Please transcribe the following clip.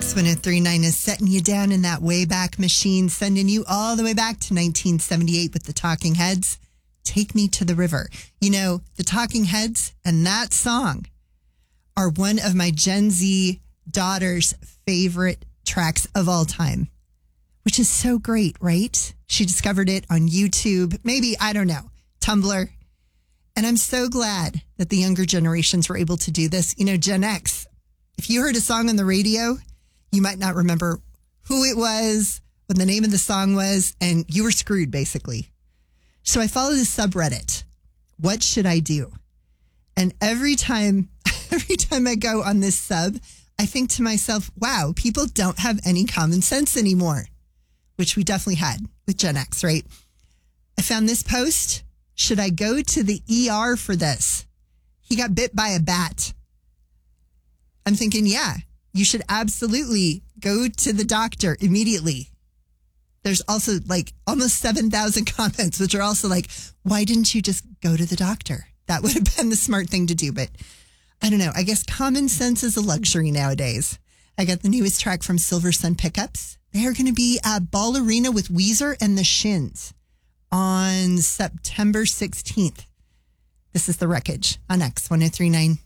X1039 is setting you down in that Wayback Machine, sending you all the way back to 1978 with the Talking Heads. Take Me to the River. You know, the Talking Heads and that song are one of my Gen Z daughter's favorite tracks of all time, which is so great, right? She discovered it on YouTube, maybe, I don't know, Tumblr. And I'm so glad that the younger generations were able to do this. You know, Gen X, if you heard a song on the radio, you might not remember who it was, what the name of the song was, and you were screwed, basically. So I follow this subreddit. What should I do? And every time I go on this sub, I think to myself, wow, people don't have any common sense anymore, which we definitely had with Gen X, right? I found this post. Should I go to the ER for this? He got bit by a bat. I'm thinking, yeah, you should absolutely go to the doctor immediately. There's also like almost 7,000 comments, which are also like, why didn't you just go to the doctor? That would have been the smart thing to do. But I don't know. I guess common sense is a luxury nowadays. I got the newest track from Silver Sun Pickups. They are going to be at Ball Arena with Weezer and the Shins on September 16th. This is The Wreckage on X1039.